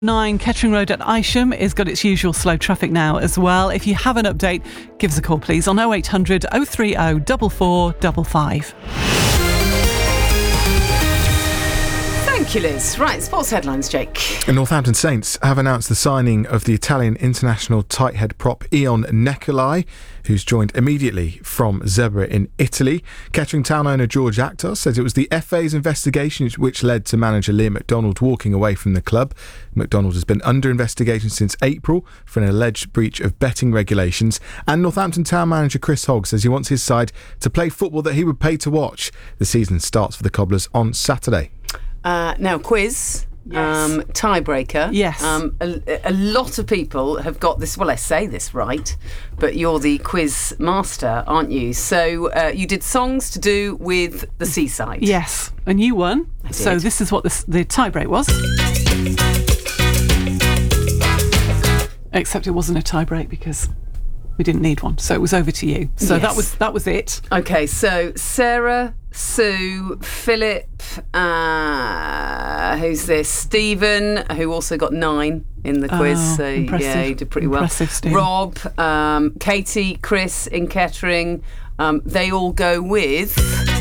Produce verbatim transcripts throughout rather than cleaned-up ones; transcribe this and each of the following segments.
nine Kettering Road at Isham has got its usual slow traffic now as well. If you have an update, give us a call please on oh eight hundred, oh three oh, four four five five. Thank you, Liz. Right, sports headlines, Jake. The Northampton Saints have announced the signing of the Italian international tight head prop Ion Neculai, who's joined immediately from Zebra in Italy. Kettering town owner George Actos says it was the F A's investigation which led to manager Liam McDonald walking away from the club. McDonald has been under investigation since April for an alleged breach of betting regulations, and Northampton town manager Chris Hogg says he wants his side to play football that he would pay to watch. The season starts for the Cobblers on Saturday. Uh, now, quiz. Yes. Um, tiebreaker. Yes. Um, a, a lot of people have got this, well, I say this right, but you're the quiz master, aren't you? So uh, you did songs to do with the seaside. Yes, and you won. I So did. this is what the, the tie-break was. Except it wasn't a tie-break because we didn't need one. So it was over to you. So Yes. that was that was it. Okay, so Sarah, Sue, Philip, uh, who's this? Stephen, who also got nine in the quiz. Oh, so impressive. yeah, he did pretty well. Impressive, Stephen. Rob, um, Katie, Chris in Kettering. Um, they all go with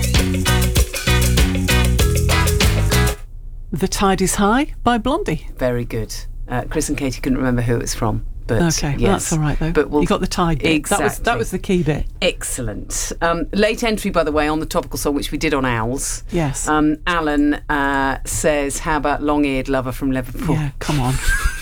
The Tide is High by Blondie. very good. Uh, Chris and Katie couldn't remember who it was from. But Okay, well, yes. that's all right though. But we'll you got the Tide bit. Exactly. That was that was the key bit. Excellent. Um, late entry, by the way, on the topical song, which we did on Owls. Yes. Um, Alan uh, says, how about Long-Eared Lover from Liverpool? Yeah, come on.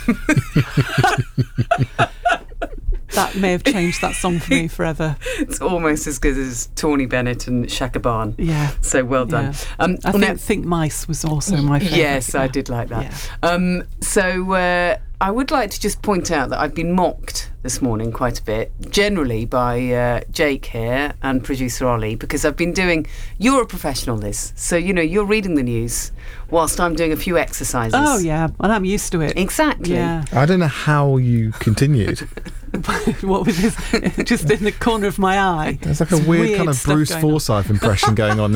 That may have changed that song for me forever. It's almost as good as Tawny Bennett and Shaka Barn. Yeah. So well done. Yeah. Um, I think now- Think Mice was also my favourite. Yes, I Yeah. did like that. Yeah. Um, so uh, I would like to just point out that I've been mocked this morning quite a bit, generally by uh, Jake here and producer Ollie, because I've been doing, you're a professional, Liz, so you know, you're reading the news whilst I'm doing a few exercises. Oh yeah, and I'm used to it. Exactly. Yeah. I don't know how you continued. What was this? Just in the corner of my eye. There's like a It's weird, kind of stuff Bruce going on. Forsyth impression going on.